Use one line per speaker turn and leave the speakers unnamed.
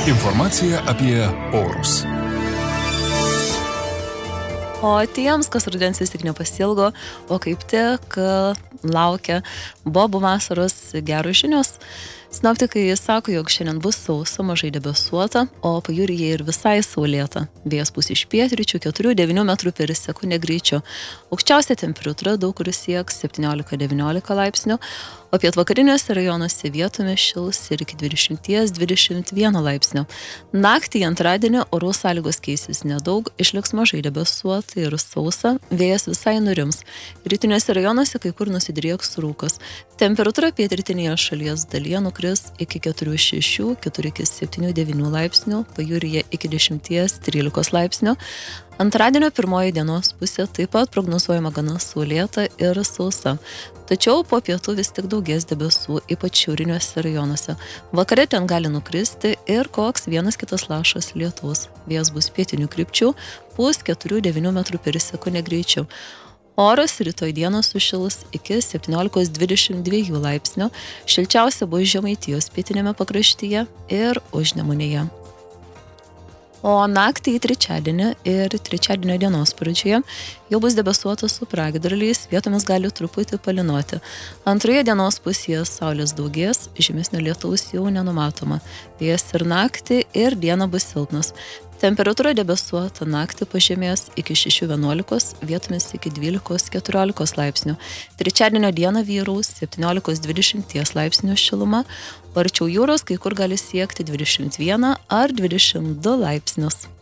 Informacija apie orus.
O tiems, kas rudens vis tik nepasiilgo, o kaip tik laukia bobų vasaros geros žinios. Sinoptikai sako, jog šiandien bus sausa, mažai debesuota, o pajūryje ir visai saulėta. Vėjas pūs iš pietryčių 4-9 metrų per sekundę greičiu. Aukščiausia temperatūra daug kur sieks 17-19 laipsnių, o pietvakariniuose rajonuose vietomis šils ir iki 20-21 laipsnių. Naktį antradienį orų sąlygos keisis nedaug, išliks mažai debesuota ir sausa, vėjas visai nurims. Rytiniuose rajonuose kai kur nusidrieks rūkas. Temperatūra pietrytinėje šalies dalyje nukris iki 4-6, 4-7-9 laipsnių, pajūryje iki 10-13 laipsnių. Antradienio pirmoji dienos pusė taip pat prognozuojama gana saulėta ir sausa. Tačiau po pietų vis tik daugės debesų, ypač šiauriniuose rajonuose. Vakare ten gali nukristi ir koks vienas kitas lašas lietaus. Vėjas bus pietinių krypčių, pūs 4-9 metrų per sekundę greičiu. Oras rytoj dieną sušils iki 17-22 laipsnių, šilčiausia bus Žemaitijos pietiniame pakraštyje ir Užnemunėje. O naktį į trečiadienį ir trečiadienio dienos pradžioje jau bus debesuota su pragiedruliais, vietomis gali truputį palynoti. Antroje dienos pusėje saulės daugės, žymesnio lietaus jau nenumatoma. Vėjas ir naktį ir dieną bus silpnas. Temperatūra debesuota naktį pažemės iki 6-11, vietomis iki 12-14 laipsnių. Trečiadienio dieną vyraus 17-20 laipsnių šiluma, o arčiau jūros kai kur gali siekti 21 ar 22 laipsnius.